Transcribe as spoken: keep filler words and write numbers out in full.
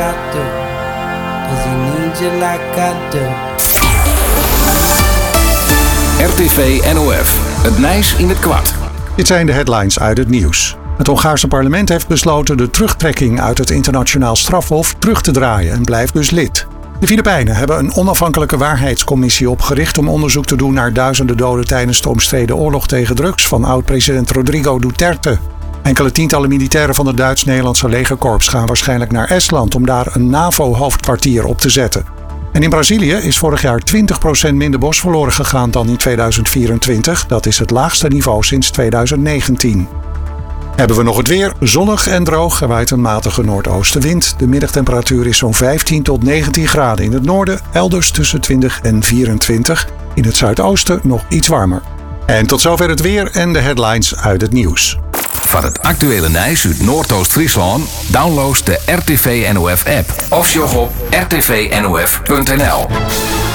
I do. Does he need you like I do? R T V N O F. Het Nijs in het kwart. Dit zijn de headlines uit het nieuws. Het Hongaarse parlement heeft besloten de terugtrekking uit het internationaal strafhof terug te draaien en blijft dus lid. De Filipijnen hebben een onafhankelijke waarheidscommissie opgericht om onderzoek te doen naar duizenden doden tijdens de omstreden oorlog tegen drugs van oud-president Rodrigo Duterte. Enkele tientallen militairen van het Duits-Nederlandse legerkorps gaan waarschijnlijk naar Estland om daar een NAVO-hoofdkwartier op te zetten. En in Brazilië is vorig jaar twintig procent minder bos verloren gegaan dan in tweeduizend vierentwintig. Dat is het laagste niveau sinds tweeduizend negentien. Hebben we nog het weer. Zonnig en droog. Er waait een matige noordoostenwind. De middagtemperatuur is zo'n vijftien tot negentien graden in het noorden. Elders tussen twintig en vierentwintig. In het zuidoosten nog iets warmer. En tot zover het weer en de headlines uit het nieuws. Van het actuele Nijs uit Noordoost-Friesland download de R T V N O F app of sjog op r t v n o f punt n l.